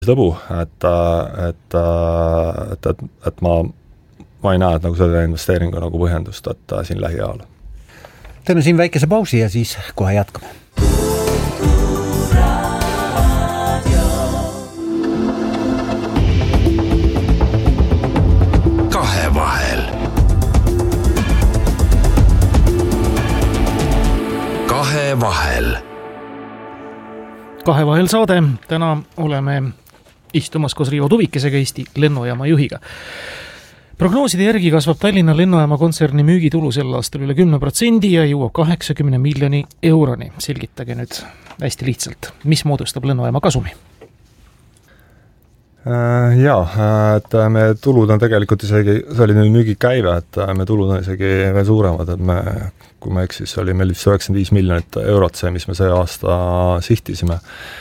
lõbu, et ma ei näe, et nagu selle investeeringu nagu põhjendust, et siin lähiajal. Teeme siin väikese pausi ja siis kohe jätkame. Kahevahel saade. Täna oleme istumas koos Riivo Tuvikesega, Eesti lennujaama juhiga. Prognooside järgi kasvab Tallinna lennujaama kontserni müügitulu sel aastal üle 10% ja jõuab 80 miljoni euroni. Selgitage nüüd hästi lihtsalt, mis moodustab lennujaama kasumi? Et me tulud on tegelikult isegi, see oli nüüd müügikäive, et me tulud on isegi veel suuremad, et kui me eksis, oli meil 95 miljonit eurot see, mis me see aasta sihtisime.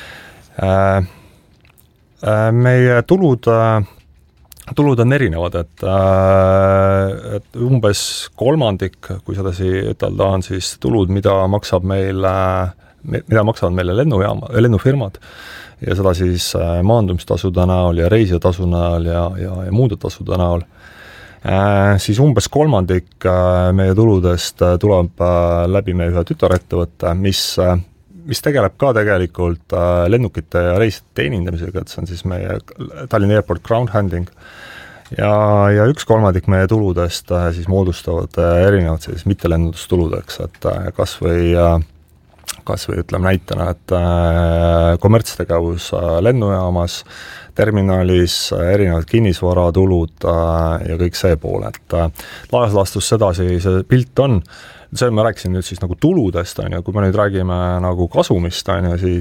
Meie tulud on erinevad, et umbes kolmandik, kui sedasi ütelda, on siis tulud, mida maksavad meile lennufirmad ja seda siis maandumistasude näol ja reisijatasu näol ja muude tasude näol. Siis umbes kolmandik meie tuludest tuleb läbi meie ühe tütarettevõtte, mis tegeleb ka tegelikult lennukite ja reisijate teenindamisega, et see on siis meie Tallinna Airport Ground Handling ja 1/3 meie tuludest siis moodustavad erinevad siis mittelennundustuludeks, et kas või ütleme näitena, et kommertstegevus lennujaamas, terminalis, erinevad kinnisvaratulud ja kõik see pool, et laias laastus sedasi see pilt on. See ma rääkisin nüüd siis nagu tuludest, kui me nüüd räägime nagu kasumist,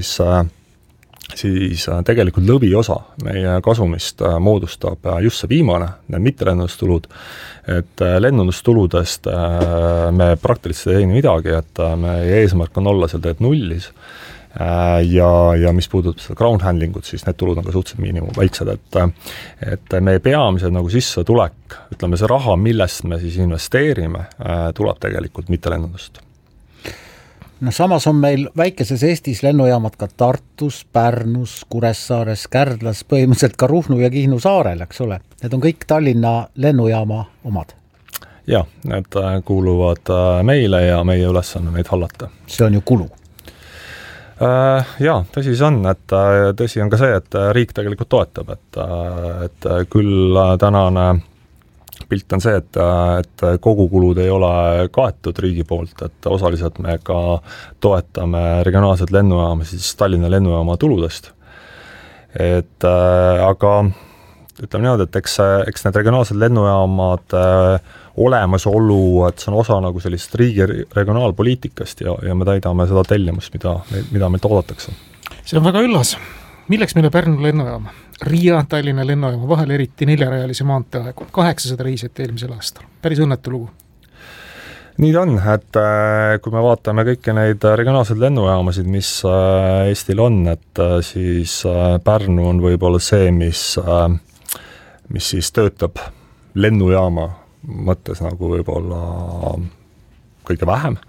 siis tegelikult lõviosa meie kasumist moodustab just see viimane, need mittelennundustulud, et lennundustuludest me praktiliselt ei teeni midagi, et meie eesmärk on olla seal tegelikult nullis ja mis puudutab seda ground handlingut, siis need tulud on ka suhteliselt miinimum väiksed, et meie peamised nagu sissetulek, ütleme see raha, millest me siis investeerime, tuleb tegelikult mittelennundust. Samas on meil väikeses Eestis lennujaamad ka Tartus, Pärnus, Kuressaares, Kärdlas, põhimõtteliselt ka Ruhnu ja Kihnu saarel, eks ole. Need on kõik Tallinna lennujaama omad. Ja, need kuuluvad meile ja meie ülesanne neid hallata. See on ju kulu. Tõsi see on, et tõsi on ka see, et riik tegelikult toetab, et küll tänane pilt on see, et kogukulud ei ole kaetud riigi poolt, et osaliselt me ka toetame regionaalset lennujaama siis Tallinna lennujaama tuludest. Aga ütleme niimoodi, et eks need regionaalsed lennujaamad olemasolu, et see on osa nagu sellist riigi regionaalpoliitikast ja me täidame seda tellimust, mida meilt oodatakse. See on väga üllas. Milleks meile Pärnu lennujaama? Riia Tallinna lennujaama vahel eriti 4-rajalise maanteeaegu. 800 reisijat eelmisel aastal. Päris õnnetu lugu. Nii on, et kui me vaatame kõiki neid regionaalseid lennujaamasid, mis Eestil on, et siis Pärnu on võib-olla see, mis siis töötab lennujaama mõttes nagu võib-olla kõige vähem.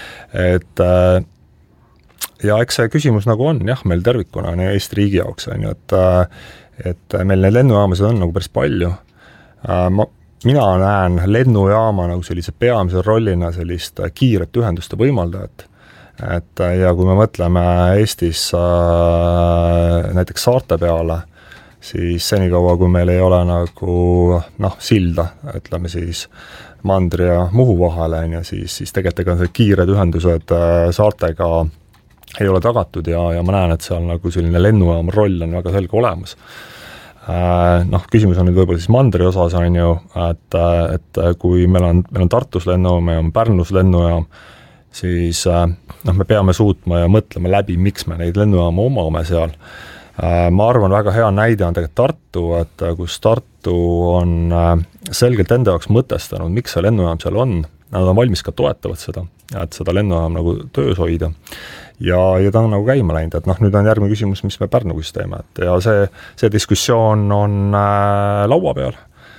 Ja eks see küsimus nagu on, meil tervikuna on Eesti riigi jaoks, et meil neid lennujaamasid on nagu päris palju. Mina näen lennujaama nagu sellise peamise rollina sellist kiiret ühenduste võimaldajat. Ja kui me mõtleme Eestis näiteks saarte peale, siis senikaua, kui meil ei ole nagu silda, ütleme siis Mandri ja Muhu vahele, siis tegelikult need kiired ühendused saartega ei ole tagatud ja ma näen, et seal nagu selline lennujaama roll on väga selge olemas. Küsimus on nüüd võib-olla siis Mandri osas, et kui meil on Tartus lennujaam ja on Pärnus lennujaam, siis me peame suutma ja mõtlema läbi, miks me neid lennujaama omame seal. Ma arvan, väga hea näide on tegelikult Tartu, et kus Tartu on selgelt enda jaoks mõtestanud, miks see lennujaam seal on. Nad on valmis ka toetavad seda, et seda lennujaam nagu töös hoida. Ja ta on nagu käima läinud, et nüüd on järgmine küsimus, mis me Pärnugus teeme. Ja see diskussioon on laua peal.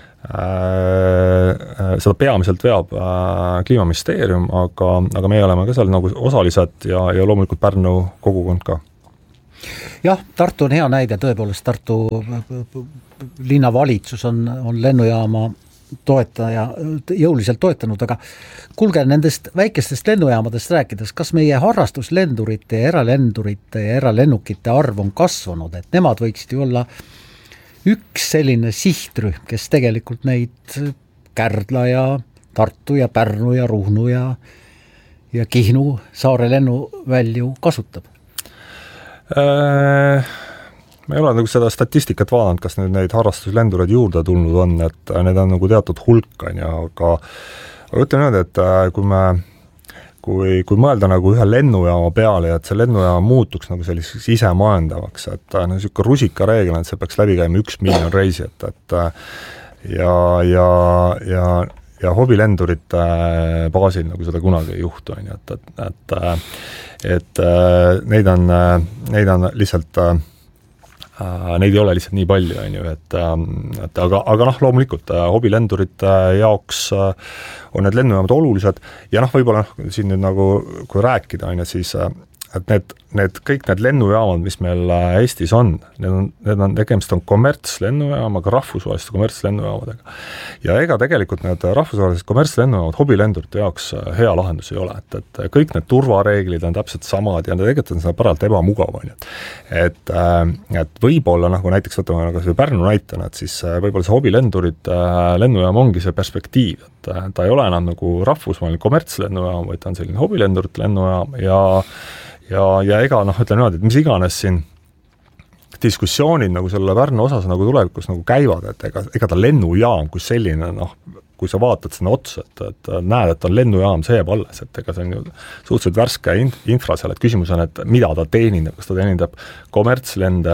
Seda peamiselt veab Kliimaministeerium, aga me oleme ka seal nagu osalised ja loomulikult Pärnu kogukond ka. Jah, Tartu on hea näide, tõepoolest Tartu linnavalitsus on lennujaama toetaja, jõuliselt toetanud, aga kuulge, nendest väikestest lennujaamadest rääkides, kas meie harrastuslendurite ja eralendurite ja eralennukite arv on kasvanud, et nemad võiksid ju olla üks selline sihtrühm, kes tegelikult neid Kärdla ja Tartu ja Pärnu ja Ruhnu ja Kihnu saare lennuvälju kasutab? Ma ei ole nagu seda statistikat vaadanud, kas nüüd neid harrastuslendureid juurde tulnud on, et need on nagu teatud hulk, aga ütleme nüüd, et kui mõelda nagu ühe lennujaama peale ja et see lennujaam muutuks nagu selliseks isemajandavaks, et niisugune rusikareegel on, et see peaks läbi käima 1 miljon reisijat, et ja hobilendurite baasil nagu seda kunagi ei juhtu, et neid on lihtsalt neid ei ole lihtsalt nii palju, aga loomulikult hobilendurite jaoks on need lennujaamad olulised ja võib-olla siin nüüd nagu, kui rääkida, siis et kõik need lennujaamad, mis meil Eestis on, tegemist on kommertslennujaamaga, rahvusvaheliste kommertslennujaamadega. Ja ega tegelikult need rahvusvahelised kommertslennujaamad hobilendurite jaoks hea lahendus ei ole, et kõik need turvareeglid on täpselt samad ja tegelikult on seda paralt ebamugav. Et võib-olla, nagu näiteks võtame nagu see Pärnu näitena, et siis võib-olla see hobilendurid lennujaam ongi see perspektiiv, et ta ei ole enam nagu rahvusvaheline kommertslennujaam, vaid ta on selline hobilendurite lennujaam ja ega ütlen niimoodi, et mis iganes siin diskussioonid nagu selle Pärnu osas nagu tulevikus nagu käivad, et ega ta lennujaam kui selline, kui sa vaatad sinna otsa, et näed, et on lennujaam, see jääb alles, et ega see on ju suhteliselt värske infra seal, et küsimus on, et mida ta teenindab, kas ta teenindab kommertslende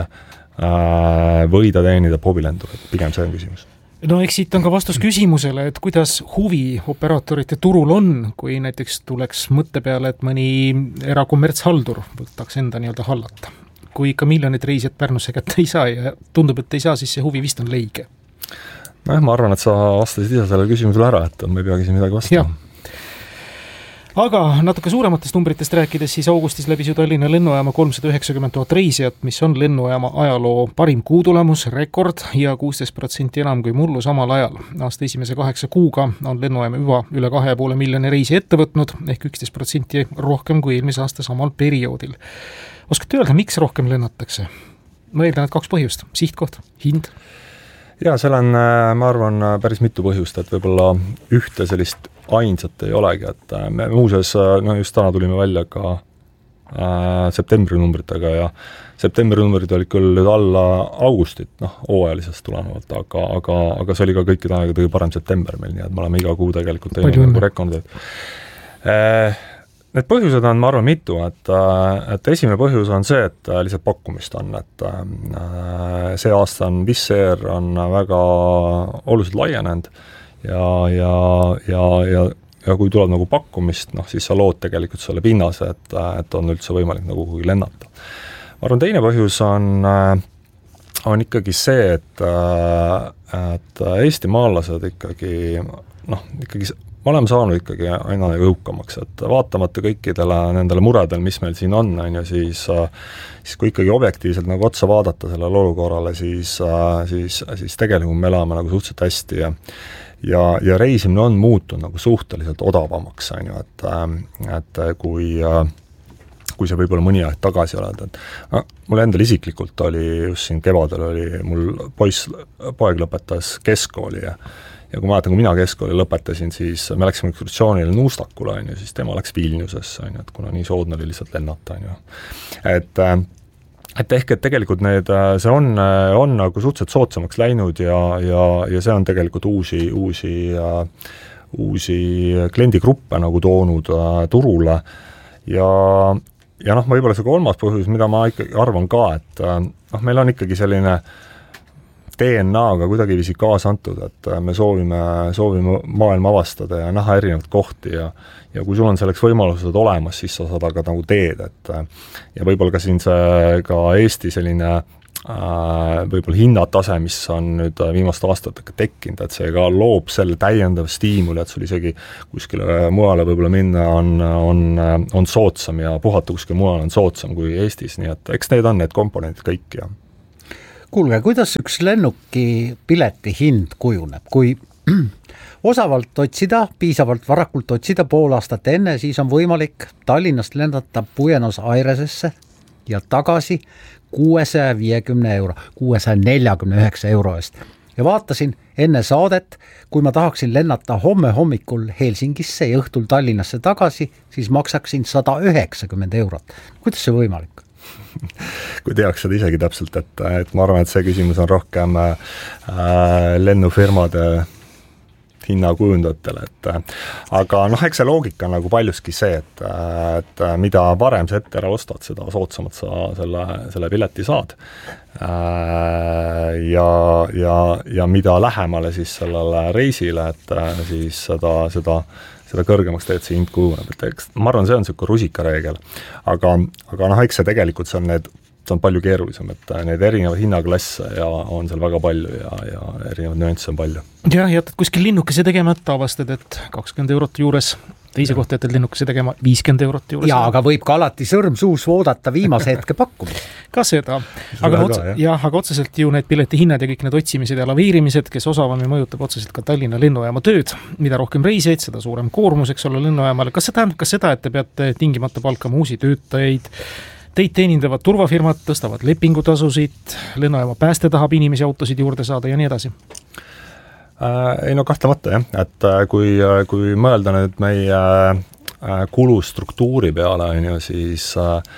või ta teenindab hobilendureid, pigem see on küsimus. No eks siit on ka vastus küsimusele, et kuidas huvi operaatorite turul on, kui näiteks tuleks mõtte peale, et mõni erakommertshaldur võtaks enda nii-öelda hallata. Kui ikka miljonid reisijad Pärnusse kätte ei saa ja tundub, et ei saa, siis see huvi vist on leige. Ma arvan, et sa vastasid ise sellele küsimusele ära, et me ei peagi siin midagi vastama. Aga natuke suurematest numbritest rääkides, siis augustis läbis ju Tallinna lennujaama 390 000 reisijat, mis on lennujaama ajaloo parim kuutulemus, rekord ja 16% enam kui mullu samal ajal. Aasta esimese 8 kuuga on lennujaama juba üle 2,5 miljoni reisi ette võtnud, ehk 11% rohkem kui eelmise aasta samal perioodil. Oskate öelda, miks rohkem lennatakse? Ma eeldan, et 2 põhjust. Sihtkoht, hind? Ja seal on, ma arvan, päris mitu põhjust, et võib-olla ühte sellist ainsat ei olegi, et me muuseas, just täna tulime välja ka septembri numbritega ja septembri numbrid olid küll nüüd alla augustit, hooajalisest tulenevalt, aga see oli ka kõikide aega kõige parem september meil, nii et me oleme iga kuu tegelikult teinud nagu rekordid. Need põhjused on, ma arvan, mitu, et esimene põhjus on see, et lihtsalt pakkumist on, et see aasta on Wizz Air on väga oluliselt laienenud ja kui tuleb nagu pakkumist, siis sa lood tegelikult selle pinnase, et on üldse võimalik nagu kuhugi lennata. Ma arvan, teine põhjus on ikkagi see, et Eesti maalased ikkagi me oleme saanud ikkagi aina jõukamaks, et vaatamata kõikidele nendele muredel, mis meil siin on, siis kui ikkagi objektiivselt nagu otsa vaadata sellele olukorrale, siis tegelikult me elame nagu suhteliselt hästi ja reisimine on muutunud nagu suhteliselt odavamaks, et kui see võib-olla mõni aeg tagasi oled, et mul endal isiklikult oli just siin kevadel oli mul poeg lõpetas keskkooli ja kui mäletan, kui mina keskkooli lõpetasin, siis me läksime ekskursioonile Nuustakule, siis tema läks Vilniusesse, et kuna nii soodne oli lihtsalt lennata. Et ehk, et tegelikult see on nagu suhteliselt soodsamaks läinud ja see on tegelikult uusi kliendigruppe nagu toonud turule ja võib-olla see kolmas põhjus, mida ma ikkagi arvan ka, et meil on ikkagi selline DNA-ga kuidagiviisi kaasa antud, et me soovime maailma avastada ja näha erinevaid kohti ja kui sul on selleks võimalused olemas, siis sa saad aga nagu teed, et ja võib-olla ka siin see ka Eesti selline võib-olla hinnatase, mis on nüüd viimaste aastatega tekkinud, et see ka loob selle täiendav stiimuli, et sul isegi kuskile mujale võib-olla minna on soodsam ja puhata kuskil mujal on soodsam kui Eestis, nii et eks need on need komponendid kõik ja kuulge, kuidas üks lennuki pileti hind kujuneb, kui osavalt otsida, piisavalt varakult otsida pool aastat enne, siis on võimalik Tallinnast lendata Buenos Airesesse ja tagasi 650 649 eest. Ja vaatasin enne saadet, kui ma tahaksin lennata homme hommikul Helsingisse ja õhtul Tallinnasse tagasi, siis maksaksin 190 eurot. Kuidas see võimalik? Kui teaks seda isegi täpselt, et ma arvan, et see küsimus on rohkem lennufirmade hinnakujundajatele, aga eks see loogika on nagu paljuski see, et mida varem sa ette ära ostad, seda soodsamalt sa selle pileti saad. Ja mida lähemale siis sellele reisile, et siis seda kõrgemaks teed see hind kujuneb, et ma arvan, see on niisugune rusikareegel, aga eks see tegelikult see on palju keerulisem, et need erinevad hinnaklasse ja on seal väga palju ja erinevad nüansse on palju. Jah, jätad kuskil linnukese tegemata, avastad, et 20 eurot juures, teise kohta jätad linnukese tegema 50 eurot juures. Jaa, aga võib ka alati sõrm suus oodata viimase hetke pakkumist. Ka seda, aga otseselt ju need pileti hinnad ja kõik need otsimised ja laviirimised, kes osavami mõjutab otseselt ka Tallinna lennujaama tööd, mida rohkem reiseid, seda suurem koormuseks olla lennujaamale. Kas see tähendab ka seda, et te peate tingimata palkama uusi töötajaid, teid teenindavad turvafirmad tõstavad lepingutasusid, lennujaama pääste tahab inimesi autosid juurde saada ja nii edasi? Ei kahtlemata jah, et kui mõelda nüüd meie kulustruktuuri peale, siis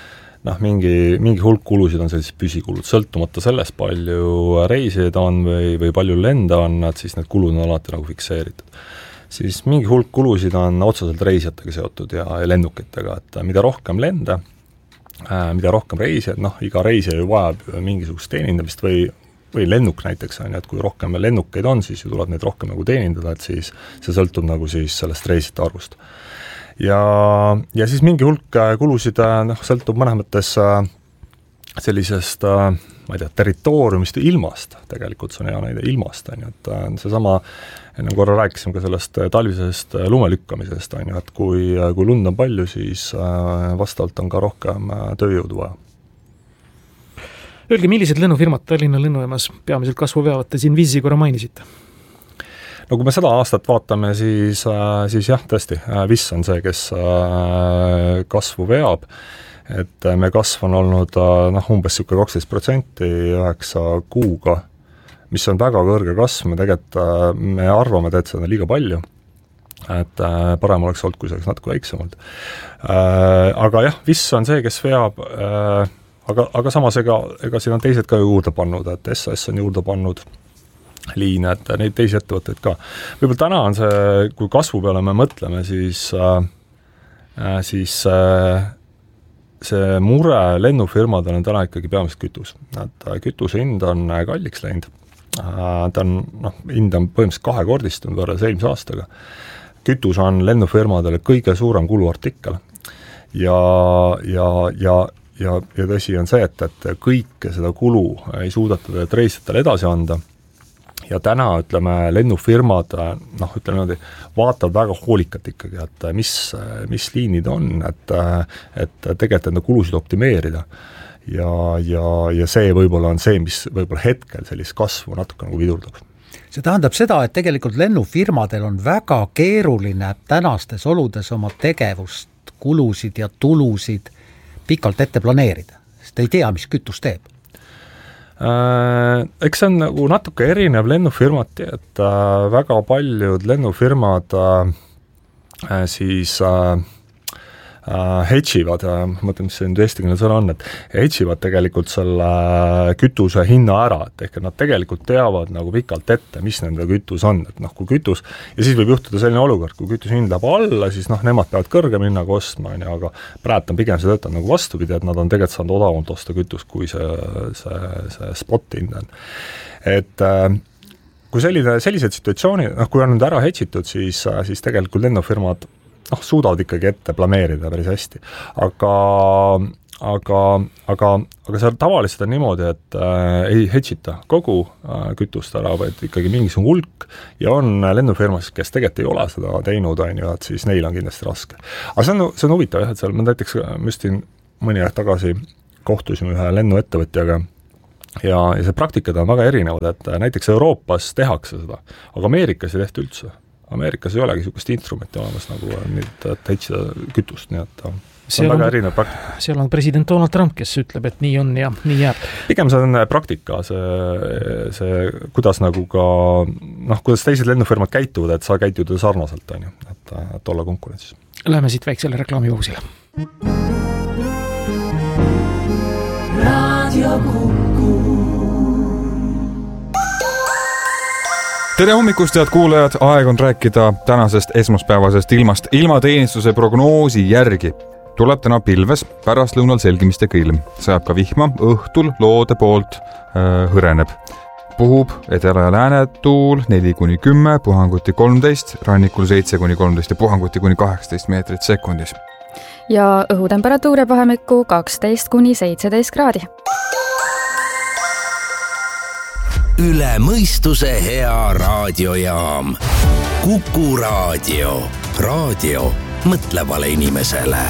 mingi hulk kulusid on sellised püsikulud, sõltumata sellest, palju reisijaid on või palju lende on, et siis need kulud on alati nagu fikseeritud. Siis mingi hulk kulusid on otseselt reisijatega seotud ja lennukitega, et mida rohkem lende, mida rohkem reisijad, iga reisija ju vajab mingisugust teenindamist või lennuk näiteks on, et kui rohkem lennukeid on, siis ju tuleb neid rohkem nagu teenindada, et siis see sõltub nagu siis sellest reisijate arvust. Ja siis mingi hulk kulusid sõltub mõnes mõttes sellisest, ma ei tea, territooriumist ja ilmast, tegelikult see on hea näide ilmast, et seesama, enne korra rääkisime ka sellest talvisest lumelükkamisest, et kui lund on palju, siis vastavalt on ka rohkem tööjõudu vaja. Öelge, millised lennufirmad Tallinna lennujaamas peamiselt kasvu veavad, te siin Wizzi korra mainisite? Kui me seda aastat vaatame, siis jah, tõesti, Wizz on see, kes kasvu veab, et me kasv on olnud umbes 12% 9 kuuga, mis on väga kõrge kasv, me arvame, et see on liiga palju, et parem oleks olnud, kui see oleks natuke väiksemalt. Aga jah, Wizz on see, kes veab, aga samas ega siin on teised ka juurde pannud, et SAS on juurde pannud liine, et neid teisi ettevõtteid ka. Võib-olla täna on see, kui kasvu peale me mõtleme, siis see mure lennufirmadel on täna ikkagi peamiselt kütus. Et kütuse hind on kalliks läinud. Hind on põhimõtteliselt 2-kordistunud võrreldes eelmise aastaga. Kütus on lennufirmadele kõige suurem kuluartikkel. Ja tõsi on see, et kõike seda kulu ei suudata reisijatele edasi anda. Ja täna, lennufirmad, vaatavad väga hoolikalt ikkagi, et mis liinid on, et tegelikult enda kulusid optimeerida. Ja see võib-olla on see, mis võib-olla hetkel sellist kasvu natuke nagu vidurdab. See tähendab seda, et tegelikult lennufirmadel on väga keeruline tänastes oludes oma tegevust, kulusid ja tulusid pikalt ette planeerida, sest ei tea, mis kütus teeb. Eks see on nagu natuke erinev lennufirmati, et väga paljud lennufirmad siis hedživad, mõtlen, mis see nüüd eestikeelne sõna on, et hedživad tegelikult selle kütuse hinna ära, et ehk nad tegelikult teavad nagu pikalt ette, mis nende kütus on, et kui kütus, ja siis võib juhtuda selline olukord, kui kütuse hind läheb alla, siis nemad peavad kõrgem hinnaga ostma, aga praegu on pigem see töötab nagu vastupidi, et nad on tegelikult saanud odavamalt osta kütust, kui see spot hind on. Et kui sellised situatsioonid, kui on nüüd ära hedžitud, siis tegelikult lennufirmad suudavad ikkagi ette planeerida päris hästi. aga seal tavaliselt on niimoodi, et ei hedžita kogu kütust ära, vaid ikkagi mingisugune hulk ja on lennufirmas, kes tegelikult ei ole seda teinud, et siis neil on kindlasti raske. Aga see on huvitav, et seal ma näiteks müstin mõni aeg tagasi kohtusime ühe lennuettevõtjaga ja see praktikad on väga erinevad, et näiteks Euroopas tehakse seda, aga Ameerikas ei tehta üldse. Ameerikas ei olegi niisugust instrumenti olemas nagu nüüd, et hedžida kütust, nii et see on väga erinev praktika. Seal on president Donald Trump, kes ütleb, et nii on ja nii jääb. Pigem see on praktika, see kuidas nagu ka, kuidas teised lennufirmad käituvad, et sa käituda sarnaselt, et olla konkurentsis. Läheme siit väiksele reklaamipausile. Radio Kuku. Tere hommikust, head kuulajad, aeg on rääkida tänasest esmaspäevasest ilmast. Ilmateenistuse prognoosi järgi tuleb täna pilves, pärastlõunal selgimiste kõilm. Sajab ka vihma, õhtul loode poolt hõreneb. Puhub edela- ja läänetuul 4-10, puhanguti 13, rannikul 7-13 ja puhanguti kuni 18 meetrit sekundis. Ja õhutemperatuur vahemikku 12-17 kraadi. Üle mõistuse hea raadiojaam. Kuku raadio. Raadio mõtlevale inimesele.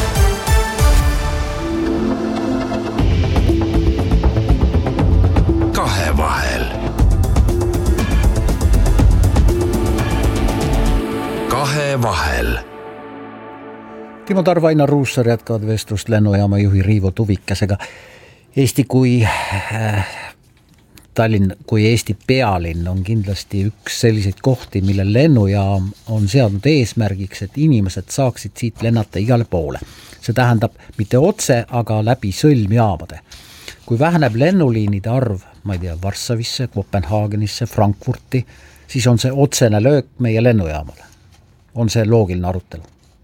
Kahevahel. Kahevahel. Timo Tarv, Ainar Ruussaar jätkavad vestlust lennujaama juhi Riivo Tuvikesega. Eesti kui Tallinn kui Eesti pealinn on kindlasti üks selliseid kohti, mille lennujaam on seadnud eesmärgiks, et inimesed saaksid siit lennata igale poole. See tähendab mitte otse, aga läbi sõlmjaamade. Kui väheneb lennuliinide arv, ma ei tea, Varssavisse, Kopenhaagenisse, Frankfurti, siis on see otsene löök meie lennujaamale. On see loogiline arutelu?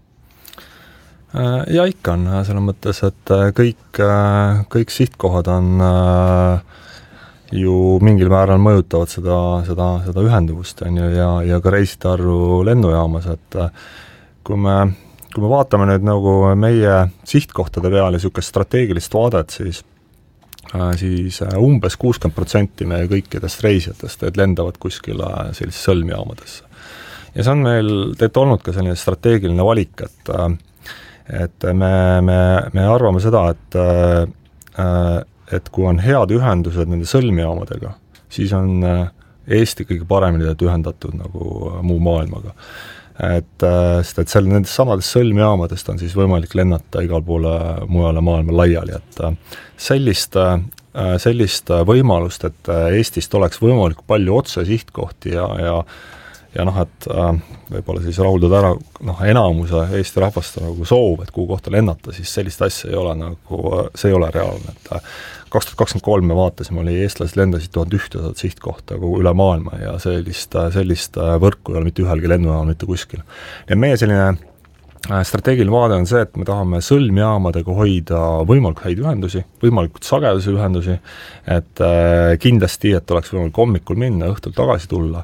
Ja ikka on selles mõttes, et kõik sihtkohad on ju mingil määral mõjutavad seda ühenduvust ja ka reiside arvu lennujaamas, et kui me vaatame nüüd nagu meie sihtkohtade peale niisugust strateegilist vaadet, siis umbes 60% meie kõikidest reisijatest lendavad kuskile sellisesse sõlmjaamadesse. Ja see on meil tegelikult olnud ka selline strateegiline valik, et me arvame seda, et kui on head ühendused nende sõlmjaamadega, siis on Eesti kõige paremini ühendatud nagu muu maailmaga. Sest seal nendest samadest sõlmjaamadest on siis võimalik lennata igal poole mujale maailma laiali, et sellist võimalust, et Eestist oleks võimalik palju otse sihtkohti ja et võib-olla siis rahuldada ära enamuse Eesti rahvast nagu soov, et kuhu kohta lennata, siis sellist asja ei ole see ei ole reaalne, et 2023 me vaatasime, oli eestlased lendasid 1100 sihtkohta kogu üle maailma ja sellist võrku ei ole mitte ühelgi lennujaam mitte kuskil. Ja meie selline strateegiline vaade on see, et me tahame sõlmjaamadega hoida võimalikult häid ühendusi, võimalikult sageduse ühendusi, et kindlasti, et oleks võimalik hommikul minna, õhtul tagasi tulla.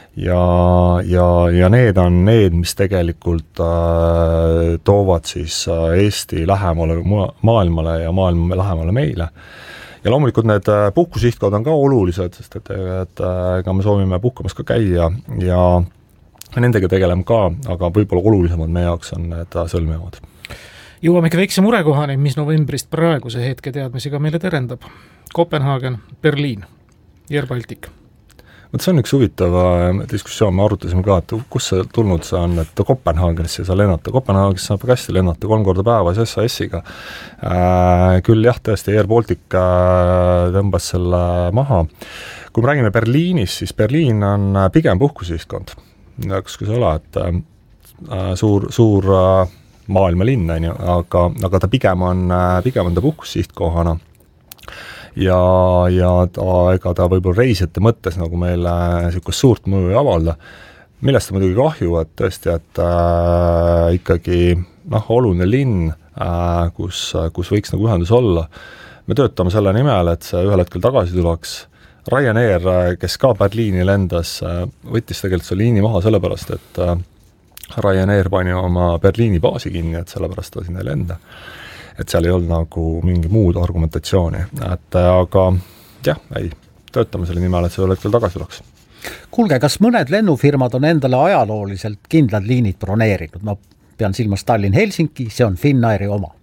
Ja need on need, mis tegelikult toovad siis Eesti lähemale maailmale ja maailma lähemale meile. Ja loomulikult need puhkusihtkood on ka olulised, sest et me soovime puhkamas ka käia ja nendega tegeleme ka, aga võib-olla olulisemad meie jaoks on need sõlmjaamad. Jõuame ikka väikse murekohani, mis novembrist praeguse hetke teadmisega meile terendab. Kopenhaagen, Berliin, Air Baltic. See on üks huvitav diskussioon, me arutasime ka, et kus see tulnud see on, et Kopenhaagenisse saa lennata. Kopenhaagenisse saab hästi lennata 3 korda päevas SAS-iga. Küll jah, tõesti Air Baltic tõmbas selle maha. Kui me räägime Berliinis, siis Berliin on pigem puhkusihtkoond. Kus see ole, et suur maailmalinn, aga ta pigem on ta puhkusihtkohana. Ja ega ta võib-olla reisijate mõttes nagu meile niisugust suurt mõju ei avalda, millest on muidugi kahju, et tõesti, et ikkagi oluline linn, kus võiks nagu ühendus olla. Me töötame selle nimel, et see ühel hetkel tagasi tuleks. Ryanair, kes ka Berliini lendas, võttis tegelikult selle liini maha sellepärast, et Ryanair pani oma Berliini baasi kinni, et sellepärast ta sinna ei lenda. et seal ei olnud nagu mingi muud argumentatsiooni, et aga jah, töötame selle nimel, et see ühel hetkel tagasi tuleks. Kuulge, kas mõned lennufirmad on endale ajalooliselt kindlad liinid broneerinud? Ma pean silmas Tallinn-Helsinki, see on Finnairi oma.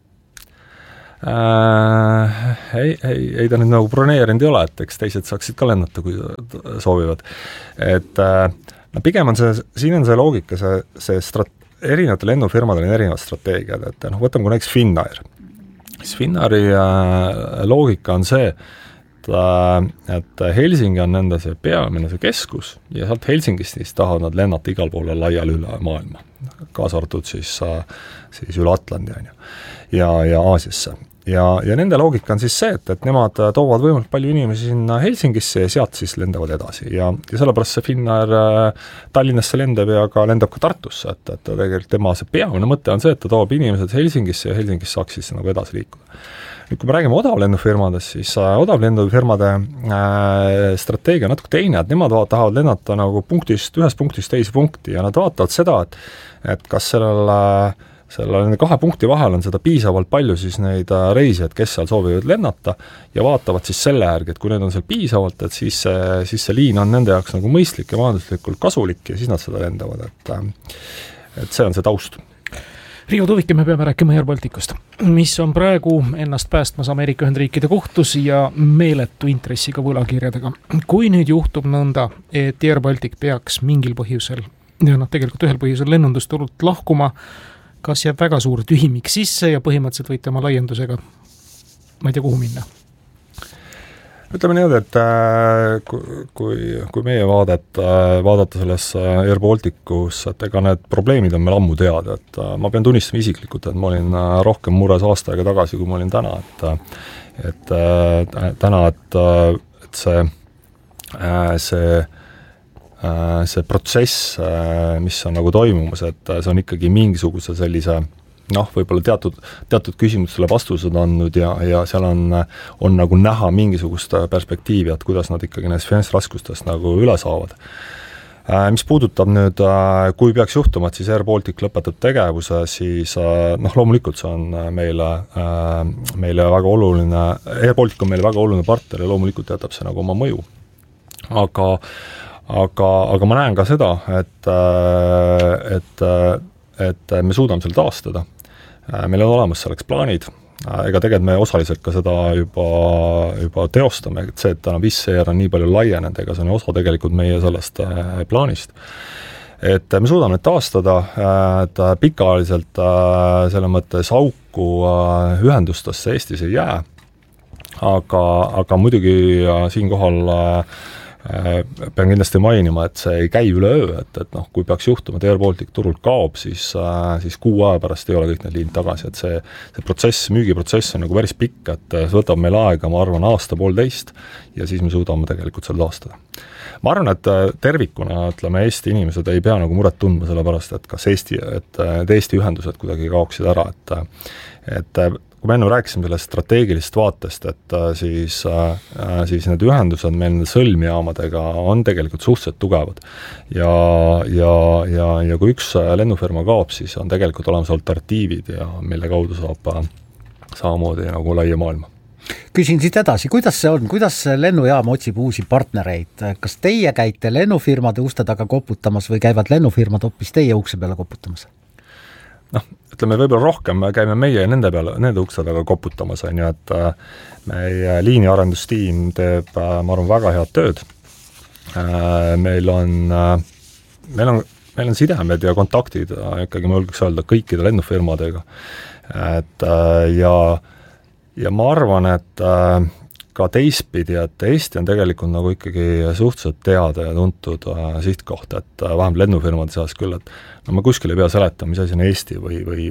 Ei ta nüüd nagu broneerinud ei ole, et eks teised saaksid ka lennata, kui soovivad. Et pigem on siin on see loogika, erinevatel lennufirmadel on erinevad strateegiad, et võtame kui näiteks Finnair. Siis Finnairi loogika on see, et Helsingi on nende see peamine see keskus ja sealt Helsingist siis tahavad nad lennata igal poole laiali üle maailma, kaasa arvatud siis üle Atlandi ja Aasiasse. Ja nende loogika on siis see, et nemad toovad võimalikult palju inimesi sinna Helsingisse ja sealt siis lendavad edasi ja sellepärast see Finnair Tallinnasse lendab ja lendab ka Tartusse, et tegelikult tema see peamine mõte on see, et ta toob inimesed Helsingisse ja Helsingist saaks siis nagu edasi liikuda. Nüüd, kui me räägime odavlennufirmadest, siis odavlennufirmade strateegia on natuke teine, et nemad tahavad lennata nagu ühest punktist teise punkti ja nad vaatavad seda, et kas nende kahe punkti vahel on seda piisavalt palju siis neid reisijaid, kes seal soovivad lennata ja vaatavad siis selle järgi, et kui need on seal piisavalt, et siis see liin on nende jaoks nagu mõistlik ja majanduslikult kasulik ja siis nad seda lendavad, et see on see taust. Riivo Tuvike, me peame rääkima Air Balticust, mis on praegu ennast päästmas Ameerika Ühendriikide kohtus ja meeletu intressiga võlakirjadega. Kui nüüd juhtub nõnda, et Air Baltic peaks mingil põhjusel, ja tegelikult ühel põhjusel lennundusturult lahkuma, kas jääb väga suur tühimik sisse ja põhimõtteliselt võite oma laiendusega, ma ei tea, kuhu minna? Ütleme niimoodi, et kui meie vaadata selles Air Balticus, et ega need probleemid on meil ammu teada, et ma pean tunnistama isiklikult, et ma olin rohkem mures aasta aega tagasi, kui ma olin täna, et see protsess, mis on nagu toimumas, et see on ikkagi mingisuguse sellise võib-olla teatud küsimusele vastused andnud ja seal on nagu näha mingisugust perspektiivi, et kuidas nad ikkagi näis finantsraskustest nagu üle saavad. Mis puudutab nüüd, kui peaks juhtuma, et siis Air Baltic lõpetab tegevuse, siis loomulikult see on meile väga oluline, Air Baltic on meile väga oluline partner ja loomulikult jätab see nagu oma mõju. Aga ma näen ka seda, et me suudame selle taastada. Meil on olemas selleks plaanid, ega tegelikult me osaliselt ka seda juba teostame, et see, et täna Wizz Air on nii palju laienenud, ega see on osa tegelikult meie sellest plaanist. Et me suudame taastada, et pikaajaliselt selle mõttes auku ühendustesse Eestis ei jää, aga muidugi siinkohal pean kindlasti mainima, et see ei käi üle öö, et kui peaks juhtuma, et Air Baltic turult kaob, siis 6 aja pärast ei ole kõik need liinid tagasi, et see protsess, müügiprotsess on nagu päris pikk, et see võtab meil aega, ma arvan, aasta-poolteist ja siis me suudame tegelikult selle taastada. Ma arvan, et tervikuna, ütleme, Eesti inimesed ei pea nagu muret tundma selle pärast, et kas Eesti ühendused kuidagi kaoksid ära, et kui me enne rääkisime sellest strateegilisest vaatest, et siis need ühendused meil nende sõlmjaamadega on tegelikult suhteliselt tugevad. Ja kui üks lennufirma kaob, siis on tegelikult olemas alternatiivid ja mille kaudu saab samamoodi nagu laia maailma. Küsin siit edasi, kuidas see on, kuidas lennujaam otsib uusi partnereid? Kas teie käite lennufirmade uste taga koputamas või käivad lennufirmad hoopis teie ukse peale koputamas? Ütleme, võib-olla rohkem käime meie nende ukse taga koputamas, et meie liiniarendustiim teeb, ma arvan, väga head tööd. Meil on sidemed ja kontaktid ikkagi, ma julgeks öelda, kõikide lennufirmadega. Ja ma arvan, et ka teistpidi, et Eesti on tegelikult nagu ikkagi suhteliselt teada ja tuntud sihtkoht, et vähemalt lennufirmade seas küll, et ma kuskil ei pea seletama, mis asi on Eesti või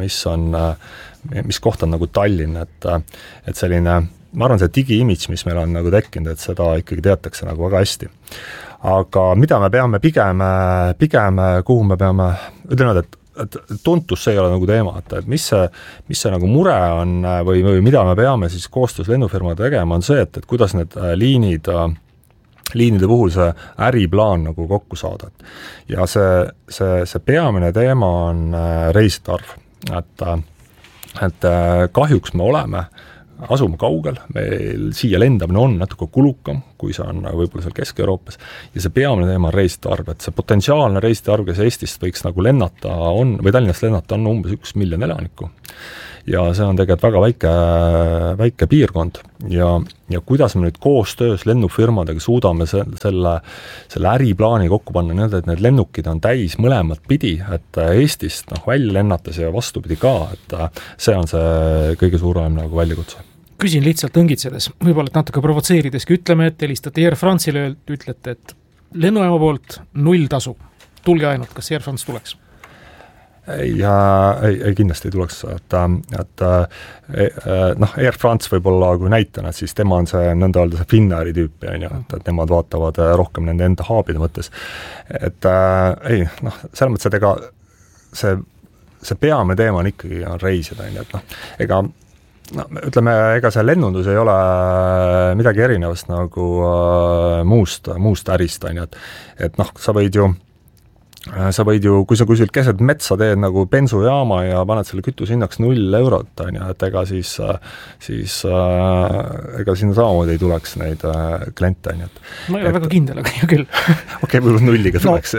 mis koht on nagu Tallinn, et selline, ma arvan, see digi-image, mis meil on nagu tekkinud, et seda ikkagi teatakse nagu väga hästi. Aga mida me peame pigem kuhu me peame, ütlen, et tuntus see ei ole nagu teema, et mis see nagu mure on või mida me peame siis koostöös lennufirmade tegema, on see, et kuidas need liinide puhul see äriplaan nagu kokku saada. Ja see peamine teema on reiside arv, et kahjuks me asume kaugel, meil siia lendamine on natuke kulukam, kui see on võib-olla seal Kesk-Euroopas, ja see peamine teema on reiside arv, et see potentsiaalne reiside arv, kes Eestist võiks nagu lennata on, või Tallinnast lennata on umbes 1 miljon elanikku. Ja see on tegelikult väga väike piirkond ja kuidas me nüüd koostöös lennufirmadega suudame selle äriplaani kokku panna nii, et need lennukid on täis mõlemat pidi, et Eestist välja lennates ja vastupidi ka, et see on see kõige suurem nagu väljakutse. Küsin lihtsalt õngitsedes, võib-olla et natuke provotseerideski, ütleme, et helistate Air France'ile, ütlete, et lennujaama poolt 0 tasu. Tulge ainult, kas Air France tuleks? Ei, kindlasti ei tuleks, et Air France võib-olla kui näitena, et siis tema on see nõnda öelda see Finnairi tüüpi, et nemad vaatavad rohkem nende enda haabide mõttes. Et selles mõttes, et ega see peamine teema on ikkagi reisida, et ütleme, ega see lennundus ei ole midagi erinevast nagu muust ärist, et sa võid ju, kui sa kuskilt keset metsa teed nagu bensujaama ja paned selle kütushinnaks 0 eurot, et ega siis ega sinna samamoodi ei tuleks neid kliente. Ma ei ole väga kindel, aga ju küll. Okei, võib-olla 0 tuleks,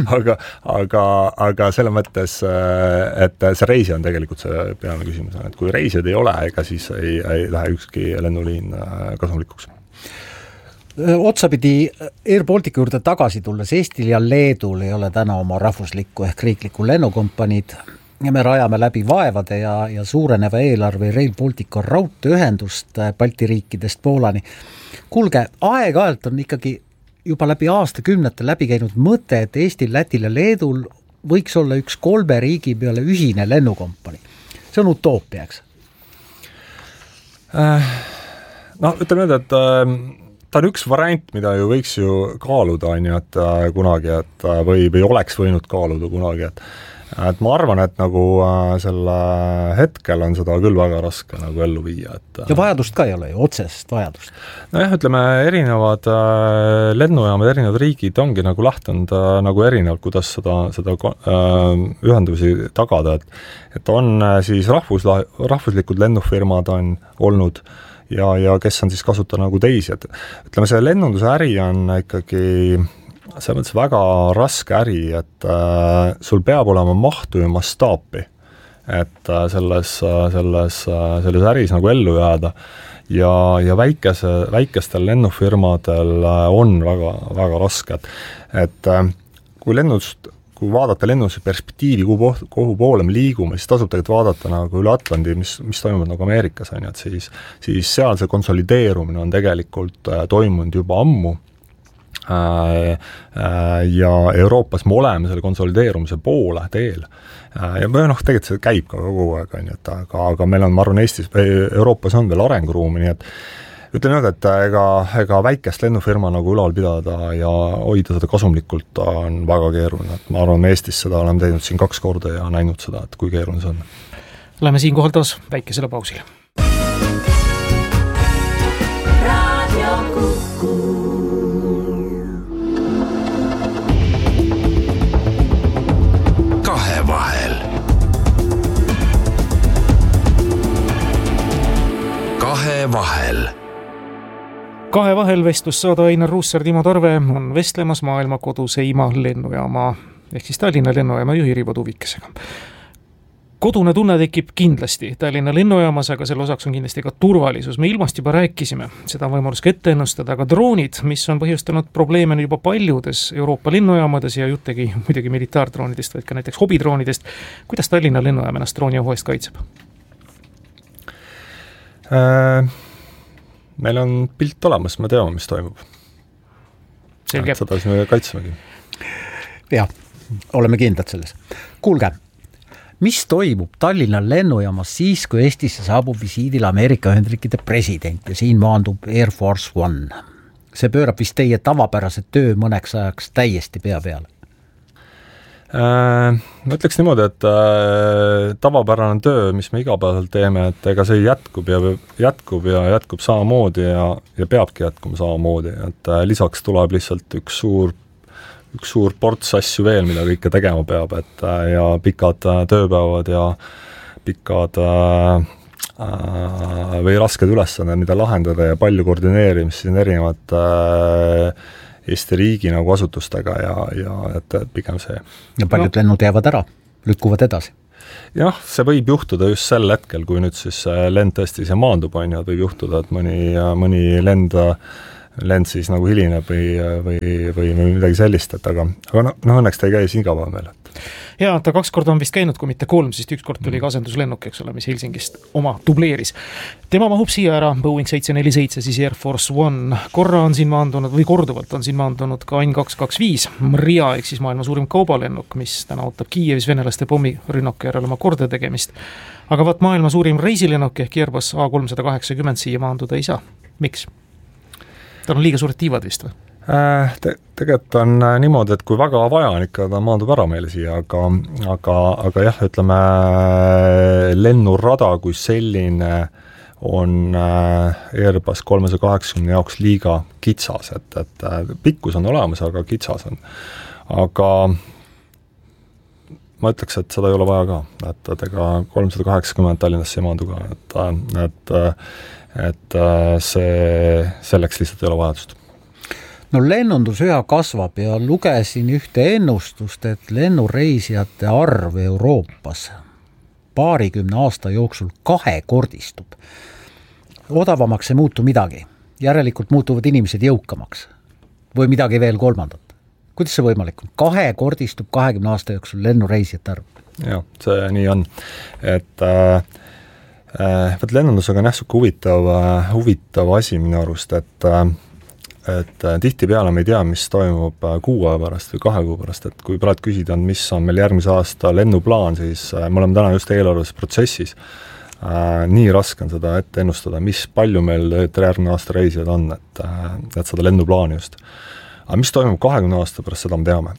aga selle mõttes, et see reisi on tegelikult see peamine küsimus, et kui reisijad ei ole, ega siis ei lähe ükski lennuliin kasumlikuks. Otsapidi Air Baltica juurde tagasi tulles, Eestil ja Leedul ei ole täna oma rahvuslikku ehk riiklikku lennukompaniid ja me rajame läbi vaevade ja suureneva eelarve Rail Baltica raudteeühendust Balti riikidest Poolani. Kuulge, aeg-ajalt on ikkagi juba läbi aastakümnete läbi käinud mõte, et Eestil, Lätil ja Leedul võiks olla üks 3 riigi peale ühine lennukompani. See on utoopia, eks? Ütleme nüüd, et ta on üks variant, mida ju võiks ju kaaluda, et kunagi, või oleks võinud kaaluda kunagi, et ma arvan, et nagu selle hetkel on seda küll väga raske nagu ellu viia. Ja vajadust ka ei ole ju, otsest vajadust. Nojah, ütleme, erinevad lennujaamad, erinevad riigid ongi nagu lähtunud nagu erinevalt, kuidas seda ühendusi tagada, et on siis rahvuslikud lennufirmad on olnud ja kes on siis kasutada nagu teisi, et ütleme, see lennunduse äri on ikkagi selles mõttes väga raske äri, et sul peab olema mahtu ja mastaapi, et selles äris nagu ellu jääda ja väikestel lennufirmadel on väga, väga raske, et kui vaadata lennunduse perspektiivi, kuhu poole me liigume, siis tasub tegelikult vaadata nagu üle Atlandi, mis toimub nagu Ameerikas, et siis seal see konsolideerumine on tegelikult toimunud juba ammu ja Euroopas me oleme selle konsolideerumise poole teel. Ja tegelikult see käib ka kogu aeg, aga meil on, ma arvan, Euroopas on veel arenguruumi, nii et ütlen et ega väikest lennufirma nagu ülal pidada ja hoida seda kasumlikult on väga keeruline. Et ma arvan, me Eestis seda oleme teinud siin 2 korda ja näinud seda, et kui keeruline see on. Läheme siin kohal taas väikesele pausile. Kahevahel vestlussaade Ainar Ruussaar, Timo Tarve on vestlemas maailma koduseima lennujaama ehk siis Tallinna lennujaama juhi Rivo Tuvikesega. Kodune tunne tekib kindlasti Tallinna lennujaamas, aga selle osaks on kindlasti ka turvalisus. Me ilmast juba rääkisime, seda on võimalus ka ette ennustada, aga droonid, mis on põhjustanud probleeme juba paljudes Euroopa lennujaamades ja juttegi muidugi militaardroonidest, vaid ka näiteks hobidroonidest. Kuidas Tallinna lennujaam ennast drooniohu eest kaitseb? Meil on pilt olemas, me teame, mis toimub. Selge. Seda siis me kaitsemegi. Ja, oleme kindlad selles. Kuulge, mis toimub Tallinna lennujaamas siis, kui Eestisse saabub visiidil Ameerika Ühendriikide president ja siin maandub Air Force One? See pöörab vist teie tavapärase töö mõneks ajaks täiesti pea peale. Ma ütleks niimoodi, et tavapärane töö, mis me igapäevaselt teeme, et ega see jätkub samamoodi ja peabki jätkuma samamoodi, et lisaks tuleb lihtsalt üks suur ports asju veel, mida kõike tegema peab, et ja pikad tööpäevad ja pikad või rasked ülesanded, mida lahendada ja palju koordineerimist siin erinevate Eesti riigi nagu asutustega ja et pigem see. Ja paljud lennud jäävad ära, lükkuvad edasi. Jah, see võib juhtuda just sel hetkel, kui nüüd siis lend tõesti see maandub, on ju, võib juhtuda, et mõni lend siis nagu hilineb või midagi sellist, et aga õnneks ta ei käi siin igapäev meil. Ja ta 2 korda on vist käinud, kui mitte 3, siis 1 kord tuli ka asenduslennuk, eks ole, mis Helsingist oma dubleeris. Tema mahub siia ära, Boeing 747, siis Air Force One. Korra on siin maandunud või korduvalt on siin maandunud ka AN 225, Mria, ehk siis maailma suurim kaubalennuk, mis täna ootab Kiievis venelaste pommirünnaku järel oma korda tegemist. Aga vaat maailma suurim reisilennuk ehk Airbus A380 siia maanduda ei saa. Miks? Tal on liiga suured tiivad vist või? Tegelikult on niimoodi, et kui väga vaja on ikka, ta maandub ära meile siia, aga jah, ütleme, lennurada kui selline on Airbus 380 jaoks liiga kitsas, et pikkus on olemas, aga kitsas on. Aga ma ütleks, et seda ei ole vaja ka, et ega 380 Tallinnasse ei maandu ka, et see selleks lihtsalt ei ole vajadust. No lennundus üha kasvab ja lugesin ühte ennustust, et lennureisijate arv Euroopas 20 aasta jooksul 2-kordistub. Odavamaks ei muutu midagi. Järelikult muutuvad inimesed jõukamaks. Või midagi veel 3. Kuidas see võimalik on? 2-kordistub 20 aasta jooksul lennureisijate arv. Jah, see nii on. Et lennundusega on huvitav asi minu arust, et tihtipeale me ei tea, mis toimub 6 aja pärast või 2 kuu pärast, et kui praegu küsida, mis on meil järgmise aasta lennuplaan, siis me oleme täna just eelarves protsessis. Nii raske on seda ette ennustada, mis palju meil järgmine aasta reisijad on, et seda lennuplaani just. Aga mis toimub 20 aasta pärast, seda me teame.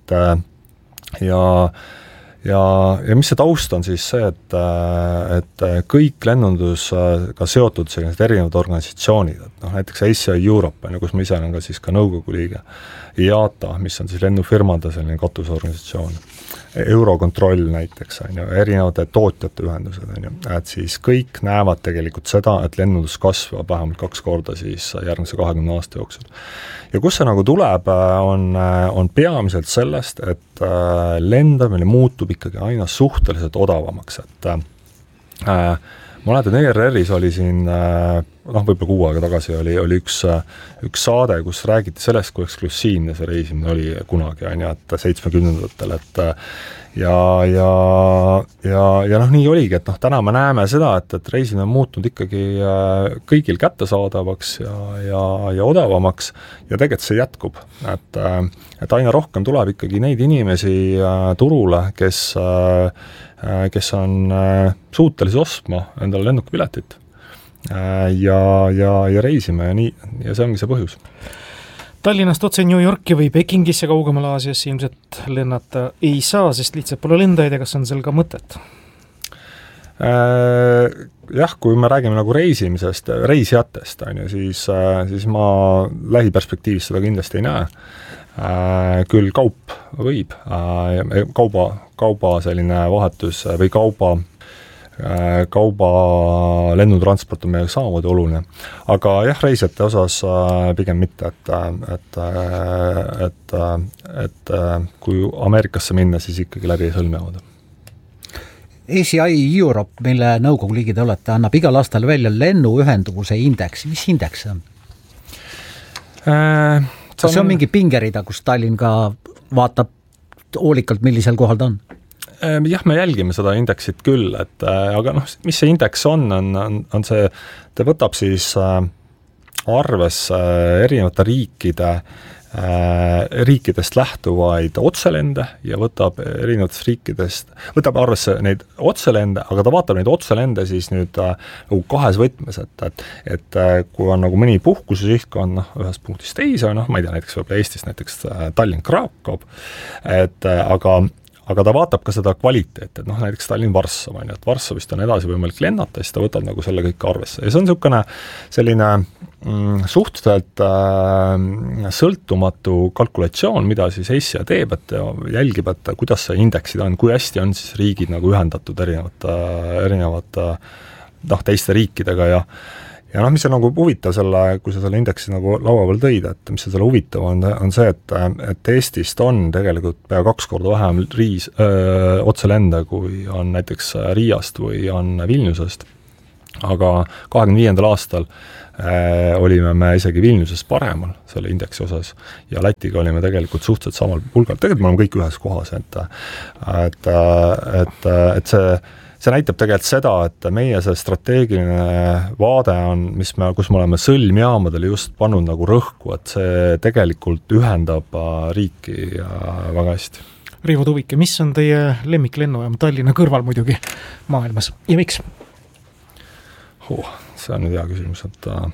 Ja mis see taust on siis see, et kõik lennundusga seotud sellised erinevad organisatsioonid, et näiteks ACI Europe, kus ma ise olen ka siis ka nõukogu liige, IATA, mis on siis lennufirmade selline katusorganisatsioon, Eurokontroll näiteks, erinevate tootjate ühendused, et siis kõik näevad tegelikult seda, et lennundus kasvab vähemalt 2 korda siis järgmise 20 aasta jooksul. Ja kus see nagu tuleb, on peamiselt sellest, et lendamine muutub ikkagi aina suhteliselt odavamaks, et ma olen, et ERR-is oli siin, võib-olla 6 aega tagasi oli üks saade, kus räägiti sellest, kui eksklusiivne see reisimine oli kunagi, et 70-ndatel, et ja nii oligi, et täna me näeme seda, et reisimine on muutunud ikkagi kõigil kättesaadavaks ja odavamaks ja tegelikult see jätkub, et aina rohkem tuleb ikkagi neid inimesi turule, kes on suutelised ostma endale lennukipiletit ja reisime ja see ongi see põhjus. Tallinnast otse New Yorki või Pekingisse kaugemal Aasiasse ilmselt lennata ei saa, sest lihtsalt pole lendajaid ja kas on seal ka mõtet? Jah, kui me räägime nagu reisimisest, reisijatest, siis ma lähiperspektiivis seda kindlasti ei näe. Küll kaup võib, kauba selline vahetus või kauba lennutransport on meile samamoodi oluline. Aga jah, reisijate osas pigem mitte, et kui Ameerikasse minna, siis ikkagi läbi sõlmeaud. ACI Europe, mille nõukogu liigi te olete, annab igal aastal välja lennuühenduvuse indeksi. Mis indeks see on? Kas see on mingi pingerida, kus Tallinn ka vaatab hoolikalt, millisel kohal ta on? Jah, me jälgime seda indeksit küll, aga mis see indeks on see, ta võtab siis arvesse erinevate riikidest lähtuvaid otselende ja võtab erinevatest riikidest, võtab arvesse neid otselende, aga ta vaatab neid otselende siis nüüd nagu 2 võtmes, et kui on nagu mõni puhkusesihtkoon ühest punktist teise, ma ei tea, näiteks võib-olla Eestist näiteks Tallinn-Krakow, aga ta vaatab ka seda kvaliteeti, et noh, näiteks Tallinn-Varssav, on ju, et Varssavist on edasi võimalik lennata, siis ta võtab nagu selle kõik arvesse. Ja see on niisugune selline suhteliselt sõltumatu kalkulatsioon, mida siis EISA teeb, et jälgib, et kuidas see indeksid on, kui hästi on siis riigid nagu ühendatud erinevate teiste riikidega ja mis on nagu huvitav kui sa selle indeksi nagu laua peal tõid, et mis selle huvitav on see, et Eestist on tegelikult pea 2 korda vähem otselende, kui on näiteks Riiast või on Vilniusest. Aga 25. aastal olime me isegi Vilniusest paremal selle indeksi osas ja Lätiga olime tegelikult suhteliselt samal pulgal. Tegelikult me oleme kõik ühes kohas, et see näitab tegelikult seda, et meie see strateegiline vaade on, kus me oleme sõlmjaamadele just pannud nagu rõhku, et see tegelikult ühendab riiki väga hästi. Riivo Tuvike, mis on teie lemmiklennujaam Tallinna kõrval muidugi maailmas ja miks? See on nüüd hea küsimus, et ma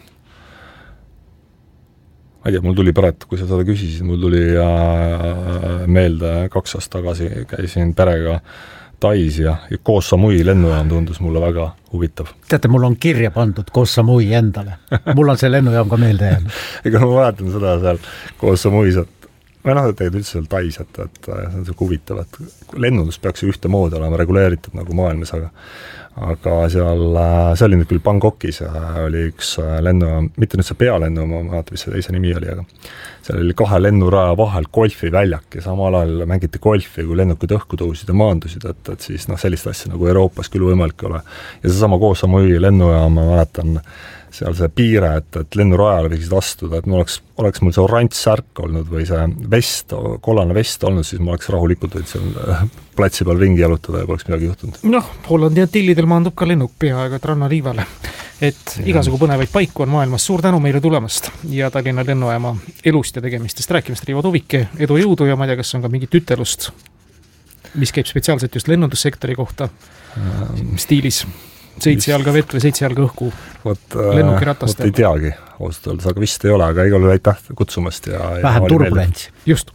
ei tea, mul tuli pärast, kui sa seda küsisid, mul tuli meelde 2 aastat tagasi käisin perega Tais ja Koh Samui lennujaam tundus mulle väga huvitav. Teate, mul on kirja pandud Koh Samui endale. Mul on see lennujaam ka meelde jäänud. Ega ma mäletan seda seal Koh Samuis, et tegelikult üldse seal Tais, et see on see huvitav, et lennundus peaks ju ühtemoodi olema reguleeritud nagu maailmas, aga seal, see oli nüüd küll Bangkokis ja oli üks lennujaam, mitte nüüd see pealennu, ma mäletan, mis see teise nimi oli, aga seal oli 2 lennuraja vahel golfiväljak ja samal ajal mängiti golfi, kui lennukid õhku tõusid ja maandusid, et siis sellist asja nagu Euroopas küll võimalik ei ole. Ja see sama Koh Samui lennujaam, ma mäletan, seal see piire, et lennurajale võiksid astuda, et oleks mul see oranž särk olnud või see kollane vest olnud, siis ma oleks rahulikult võid seal platsi peal ringi jalutada ja poleks midagi juhtunud. Hollandi Antillidel maandub ka lennuk peaaegu et rannaliivale. Et igasugu põnevaid paiku on maailmas. Suur tänu meile tulemast ja Tallinna lennujaama elust ja tegemistest rääkimist, Riivo Tuvike, edu jõudu ja ma ei tea, kas on ka mingit ütelust, mis käib spetsiaalselt just lennundussektori kohta stiilis 7 jalga vett või 7 jalga õhku lennukiratast. Ei teagi, ausalt öeldes, aga vist ei ole, aga igal juhul aitäh kutsumast. Vähem turbulents. Just.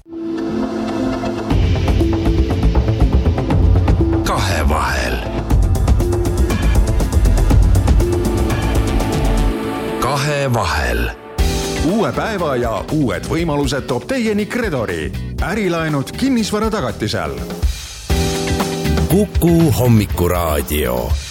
Kahevahel. Kahevahel. Uue päeva ja uued võimalused toob teieni Credori. Ärilaenud kinnisvara tagatisel. Kuku Hommikuraadio.